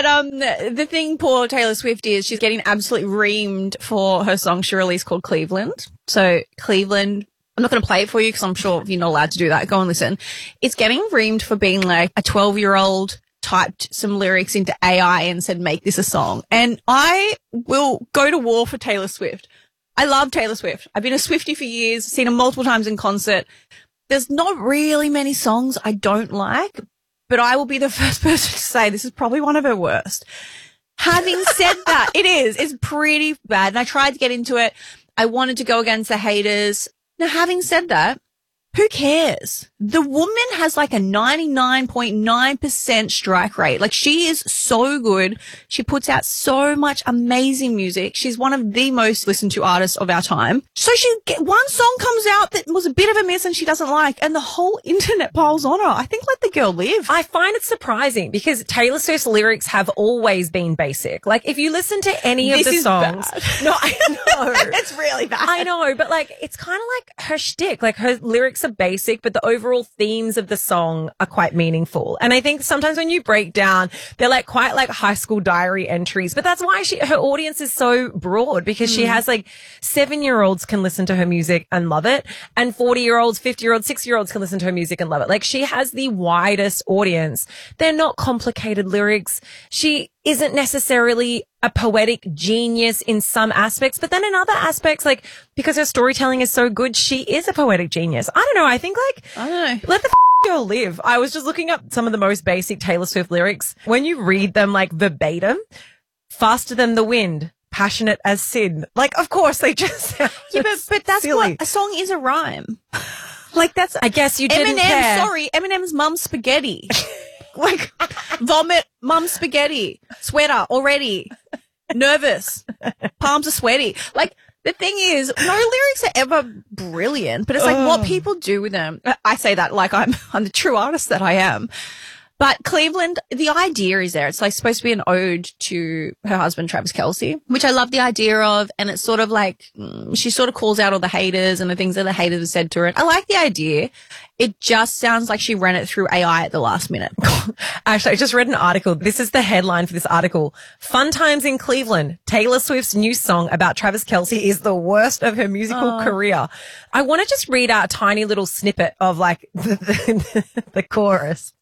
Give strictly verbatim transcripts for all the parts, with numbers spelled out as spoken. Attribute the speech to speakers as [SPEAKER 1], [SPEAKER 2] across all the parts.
[SPEAKER 1] But um, the thing, poor Taylor Swift, is she's getting absolutely reamed for her song she released called Cleveland. So Cleveland, I'm not going to play it for you because I'm sure you're not allowed to do that. Go and listen. It's getting reamed for being like a twelve-year-old typed some lyrics into A I and said, make this a song. And I will go to war for Taylor Swift. I love Taylor Swift. I've been a Swiftie for years, seen her multiple times in concert. There's not really many songs I don't like, but I will be the first person to say this is probably one of her worst. Having said that, it is. It's pretty bad. And I tried to get into it. I wanted to go against the haters. Now, having said that, who cares? The woman has like a ninety-nine point nine percent strike rate. Like, she is so good. She puts out so much amazing music. She's one of the most listened to artists of our time. So she get, one song comes out that was a bit of a miss and she doesn't like, and the whole internet piles on her. I think let the girl live.
[SPEAKER 2] I find it surprising because Taylor Swift's lyrics have always been basic. Like, if you listen to any
[SPEAKER 1] This
[SPEAKER 2] of the
[SPEAKER 1] is
[SPEAKER 2] songs,
[SPEAKER 1] bad.
[SPEAKER 2] no, I know
[SPEAKER 1] It's really bad.
[SPEAKER 2] I know, but like, it's kind of like her shtick. Like, her lyrics are basic, but the overall themes of the song are quite meaningful. And I think sometimes when you break down, they're like quite like high school diary entries, but that's why she, her audience is so broad, because mm. she has like seven year olds can listen to her music and love it. And forty year olds, fifty year olds, sixty year olds can listen to her music and love it. Like, she has the widest audience. They're not complicated lyrics. She isn't necessarily a poetic genius in some aspects, but then in other aspects, like, because her storytelling is so good, she is a poetic genius. I don't know. I think like,
[SPEAKER 1] I don't know.
[SPEAKER 2] Let the f- girl live. I was just looking up some of the most basic Taylor Swift lyrics. When you read them like verbatim, faster than the wind, passionate as sin. Like, of course they just sound
[SPEAKER 1] Yeah, but, but that's
[SPEAKER 2] silly.
[SPEAKER 1] what a song is, a rhyme. Like, that's,
[SPEAKER 2] I guess you didn't
[SPEAKER 1] Eminem,
[SPEAKER 2] care.
[SPEAKER 1] sorry, Eminem's mum spaghetti. Like, vomit, mum spaghetti, sweater already, nervous, palms are sweaty. Like, the thing is, no lyrics are ever brilliant, but it's like, oh, what people do with them. I say that like I'm, I'm the true artist that I am. But Cleveland, the idea is there. It's like supposed to be an ode to her husband, Travis Kelce, which I love the idea of. And it's sort of like, mm, she sort of calls out all the haters and the things that the haters have said to her. I like the idea. It just sounds like she ran it through A I at the last minute.
[SPEAKER 2] Actually, I just read an article. This is the headline for this article. Fun times in Cleveland. Taylor Swift's new song about Travis Kelce is the worst of her musical
[SPEAKER 1] oh.
[SPEAKER 2] career. I want to just read out a tiny little snippet of like the, the, the chorus.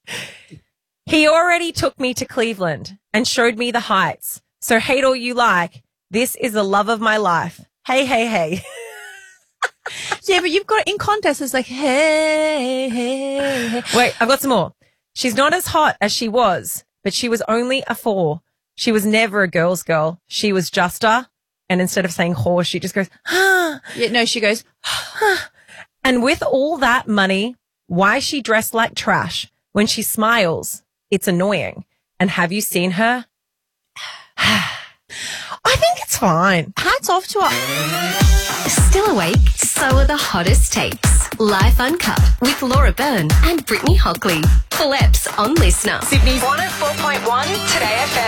[SPEAKER 2] He already took me to Cleveland and showed me the heights. So hate all you like. This is the love of my life. Hey, hey, hey.
[SPEAKER 1] Yeah, but you've got in context, it's like, hey, hey, hey.
[SPEAKER 2] Wait, I've got some more. She's not as hot as she was, but she was only a four. She was never a girl's girl. She was just a, and instead of saying whore, she just goes, ah.
[SPEAKER 1] Yeah, no, she goes,
[SPEAKER 2] and with all that money, why she dressed like trash? When she smiles, it's annoying. And have you seen her? I think it's fine.
[SPEAKER 1] Hats off to her.
[SPEAKER 3] Still awake? So are the hottest takes. Life Uncut with Laura Byrne and Brittany Hockley. Full eps on Listener.
[SPEAKER 2] Sydney's
[SPEAKER 4] one oh four point one Today F M.